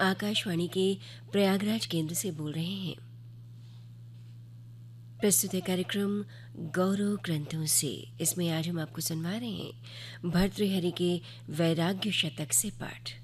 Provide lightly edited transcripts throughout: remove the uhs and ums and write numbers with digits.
आकाशवाणी के प्रयागराज केंद्र से बोल रहे हैं। प्रस्तुत है कार्यक्रम गौरव ग्रंथों से। इसमें आज हम आपको सुनवा रहे हैं भर्तृहरि के वैराग्य शतक से पाठ।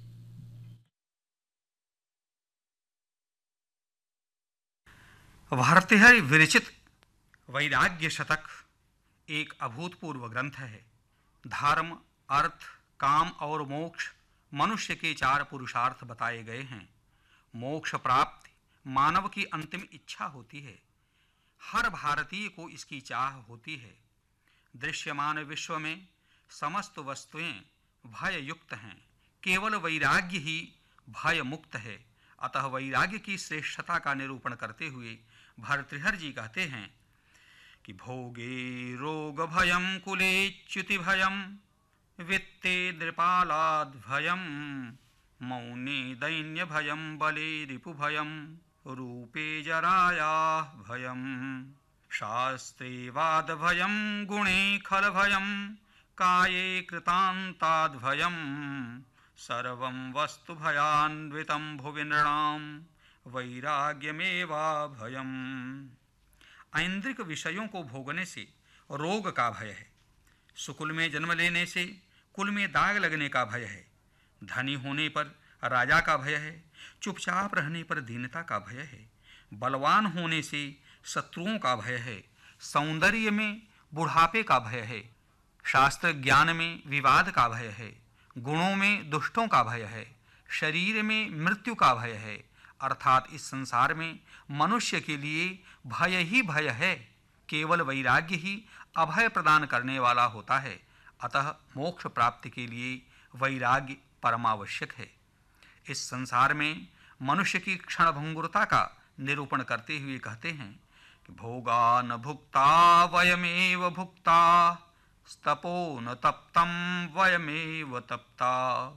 भर्तृहरि विरचित वैराग्य शतक एक अभूतपूर्व ग्रंथ है। धर्म, अर्थ, काम और मोक्ष मनुष्य के 4 पुरुषार्थ बताए गए हैं। मोक्ष प्राप्ति मानव की अंतिम इच्छा होती है। हर भारतीय को इसकी चाह होती है। दृश्यमान विश्व में समस्त वस्तुएं भय युक्त हैं, केवल वैराग्य ही भय मुक्त है। अतः वैराग्य की श्रेष्ठता का निरूपण करते हुए भर्तृहरि जी कहते हैं कि भोगे रोग भयम कुले च्युति भयम वित्ते नृपालाद भयम मौने दैन्य भयम बले रिपु भयम रूपे जराया भयम शास्त्रे वाद भयम गुणे खल भयम काये कृतांताद भयम सर्वं वस्तु भयान्वितं भुवि नृणां वैराग्यमेवा भयम। ऐन्द्रिक विषयों को भोगने से रोग का भय है। सुकुल में जन्म लेने से कुल में दाग लगने का भय है। धनी होने पर राजा का भय है। चुपचाप रहने पर दीनता का भय है। बलवान होने से शत्रुओं का भय है। सौंदर्य में बुढ़ापे का भय है। शास्त्र ज्ञान में विवाद का भय है। गुणों में दुष्टों का भय है। शरीर में मृत्यु का भय है। अर्थात इस संसार में मनुष्य के लिए भय ही भय है। केवल वैराग्य ही अभय प्रदान करने वाला होता है। अतः मोक्ष प्राप्ति के लिए वैराग्य परमावश्यक है। इस संसार में मनुष्य की क्षणभंगुरता का निरूपण करते हुए कहते हैं कि भोगा न भुक्ता वयमेव भुक्ता स्तपो न तप्तं वयमेव तप्ता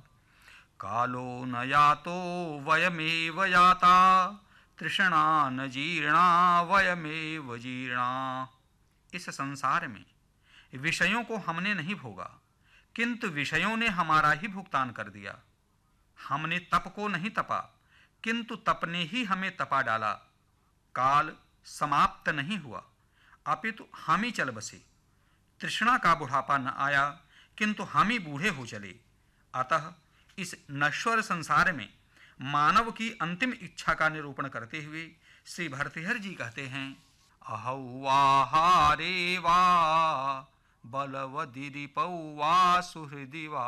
कालो न यातो वयमेव याता तृष्णा न जीर्णा वयमेव जीर्णा। इस संसार में विषयों को हमने नहीं भोगा, किंतु विषयों ने हमारा ही भुगतान कर दिया। हमने तप को नहीं तपा, किंतु तप ने ही हमें तपा डाला। काल समाप्त नहीं हुआ, अपितु हम ही चल बसे। तृष्णा का बुढ़ापा न आया, किंतु हम ही बूढ़े हो चले। अतः इस नश्वर संसार में मानव की अंतिम इच्छा का निरूपण करते हुए श्री भर्तृहरि जी कहते हैं अहौ आहारे वा बलवदिरिपौ वा सुहृदि वा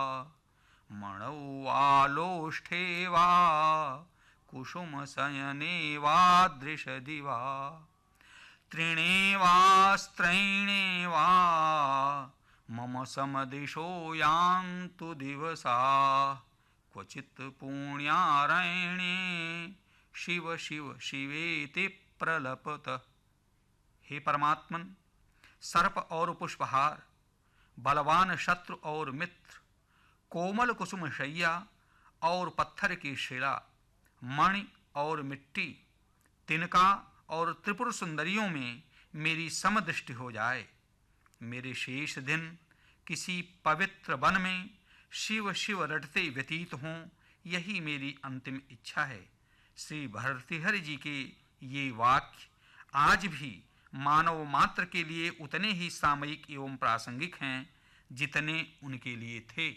मणौ आलोष्ठे वा कुसुम शयने वा दृशदि वा तृणे वा स्त्रैणे वा मम समदिशो यान्तु दिवसा क्वचित् पुण्यारण्ये शिव शिव शिवेति प्रलपत। हे परमात्मन, सर्प और पुष्पहार, बलवान शत्रु और मित्र, कोमल कुसुम शैया और पत्थर की शिला, मणि और मिट्टी, तिनका और त्रिपुर सुंदरियों में मेरी समदृष्टि हो जाए। मेरे शेष दिन किसी पवित्र वन में शिव शिव रटते व्यतीत हों, यही मेरी अंतिम इच्छा है। श्री भर्तृहरि जी के ये वाक्य आज भी मानव मात्र के लिए उतने ही सामयिक एवं प्रासंगिक हैं जितने उनके लिए थे।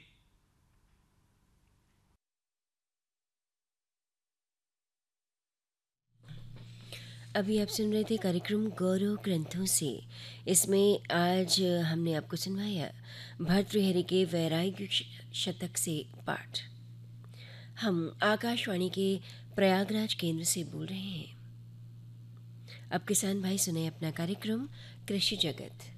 अभी आप सुन रहे थे कार्यक्रम गौरव ग्रंथों से। इसमें आज हमने आपको सुनवाया भर्तृहरि के वैराग्य शतक से पाठ। हम आकाशवाणी के प्रयागराज केंद्र से बोल रहे हैं। अब किसान भाई सुने अपना कार्यक्रम कृषि जगत।